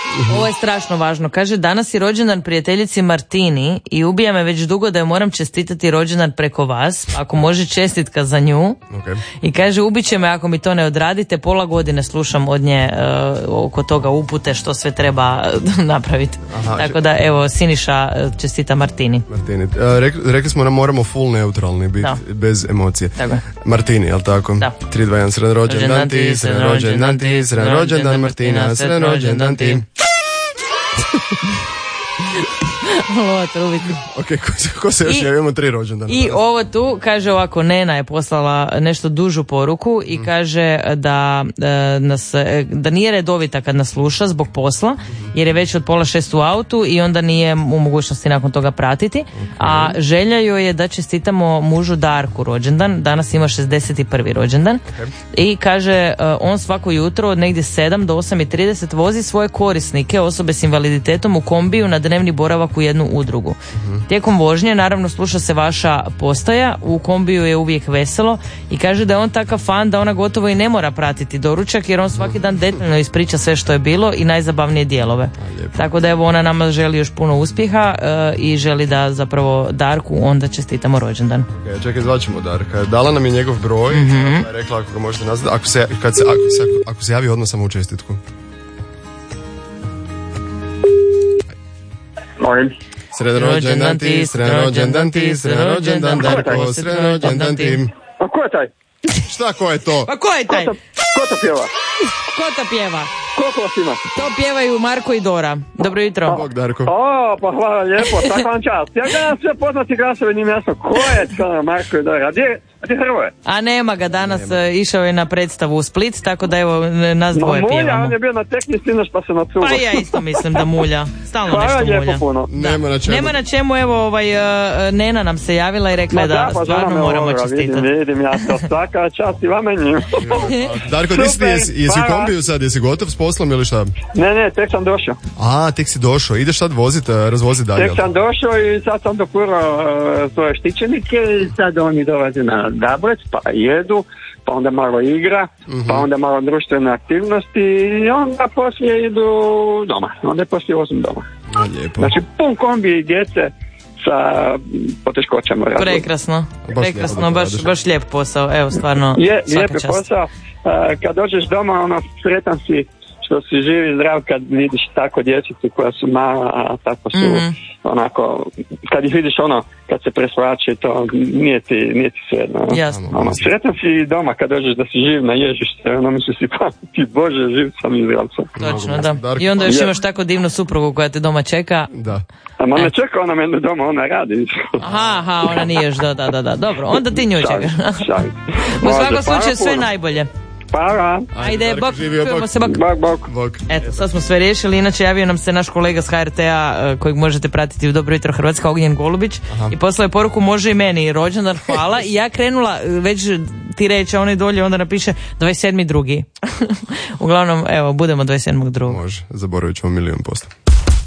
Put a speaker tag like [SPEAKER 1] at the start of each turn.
[SPEAKER 1] Ovo je strašno važno. Kaže, danas je rođendan prijateljici Martini i ubija me već dugo da joj moram čestitati rođendan preko vas, ako može čestitka za nju.
[SPEAKER 2] Okay.
[SPEAKER 1] I kaže, ubiće me ako mi to ne odradite, pola godine slušam od nje oko toga upute što sve treba napraviti.
[SPEAKER 2] Aha,
[SPEAKER 1] tako da, evo, Siniša čestita Martini.
[SPEAKER 2] Rekli smo da moramo full neutralni biti, bez emocije.
[SPEAKER 1] Tako.
[SPEAKER 2] Martini, jel tako?
[SPEAKER 1] Da.
[SPEAKER 2] 3, 2, 1, sretan rođendan ti, sretan rođendan ti, sretan rođendan Martina, sretan rođendan ti. Ok, ko se još javimo 3 rođendana?
[SPEAKER 1] I ovo tu, kaže ovako, Nena je poslala nešto dužu poruku i kaže da nije redovita kad nas sluša zbog posla, jer je već od 5:30 u autu i onda nije u mogućnosti nakon toga pratiti. A želja joj je da čestitamo mužu Darku rođendan, danas ima 61. rođendan. I kaže, on svako jutro od negdje 7 do 8:30 vozi svoje korisnike, osobe s invaliditetom, u kombiju na dnevni boravak u jednu udrugu. Tijekom vožnje naravno sluša se vaša postaja, u kombiju je uvijek veselo i kaže da je on takav fan da ona gotovo i ne mora pratiti doručak, jer on svaki dan detaljno ispriča sve što je bilo i najzabavnije dijelove. Tako da evo, ona nama želi još puno uspjeha i želi da zapravo Darku onda čestitamo rođendan.
[SPEAKER 2] Okay, čekaj, zvaćemo Darka. Dala nam je njegov broj, pa je rekla ako ga možete nazvati, ako se javi odmah samo u čestitku.
[SPEAKER 3] Molim.
[SPEAKER 2] Sretan rođendan ti, sretan rođendan ti, sretan rođendan Darko, sretan rođendan ti.
[SPEAKER 3] A ko je taj?
[SPEAKER 2] Šta, ko je to?
[SPEAKER 1] Pa ko je taj?
[SPEAKER 3] Ko to pjeva?
[SPEAKER 1] Ko to pjeva?
[SPEAKER 3] Koliko vas ima?
[SPEAKER 1] To pjevaju Marko i Dora. Dobro jutro.
[SPEAKER 2] Bog, Darko.
[SPEAKER 3] O, pa hvala lijepo, tak vam čast. Ja gledam sve poznati glasove, nije jasno. Ko je to Marko i Dora? A gdje Hrvoje?
[SPEAKER 1] A nema ga danas, išao je na predstavu u Split, tako da evo, nas dvoje
[SPEAKER 3] mulja,
[SPEAKER 1] pjevamo.
[SPEAKER 3] on je bio na tekni sinoć pa se nacugo.
[SPEAKER 1] Pa ja isto mislim da mulja. Stalno
[SPEAKER 3] hvala
[SPEAKER 1] nešto mulja.
[SPEAKER 3] lijepo puno.
[SPEAKER 2] Nema na čemu.
[SPEAKER 1] Nema na čemu, evo, Nena nam se javila i rekla je da stvarno moramo čestitati.
[SPEAKER 3] Vidim, ja to svaka čast i vama njim.
[SPEAKER 2] Darko, jesi u kombiju sad, jesi gotov s poslom ili šta?
[SPEAKER 3] Ne, tek sam došao.
[SPEAKER 2] A, tek si došao, ideš sad razvoziti dalje.
[SPEAKER 3] Tek sam došao i sad sam dopurao svoje štićenike i sad oni dolaze na Dabrec, pa jedu, pa onda malo igra, pa onda malo društvene aktivnosti i onda poslije idu doma. Onda je poslije 8 doma.
[SPEAKER 2] Lijepo.
[SPEAKER 3] Znači pun kombi djece sa poteškoćama.
[SPEAKER 1] Prekrasno, baš lijep posao, evo stvarno
[SPEAKER 3] lijep posao. Kad dođeš doma, sretan si što si živ i zdrav kad vidiš tako dječicu koja su mala, a tako su onako, kad ih vidiš kad se presvlače, to nije ti svejedno.
[SPEAKER 1] Jasno.
[SPEAKER 3] Sretan si doma kad dođeš da si živ, naježiš se, misliš si pa ti Bože, živ sam i zdrav sam.
[SPEAKER 1] Točno, da. I onda još imaš tako divnu suprugu koja te doma čeka.
[SPEAKER 2] Da.
[SPEAKER 3] Ma ne čeka ona mene doma, ona radi.
[SPEAKER 1] Aha, ona nije još, da. Dobro, onda ti nju čekaš. U svakom slučaju sve najbolje.
[SPEAKER 3] Hvala.
[SPEAKER 1] Ajde, bok, čujemo se,
[SPEAKER 2] bok.
[SPEAKER 1] Eto, sad smo sve riješili, inače javio nam se naš kolega s HRT-a kojeg možete pratiti u Dobro jutro Hrvatska, Ognjen Golubić. Aha. I poslao je poruku, može i meni rođendan, hvala. I ja krenula, već ti reći, onaj dolje onda napiše 27.2. Uglavnom, evo, budemo 27.2.
[SPEAKER 2] Može, zaboravit ćemo 1,000,000%.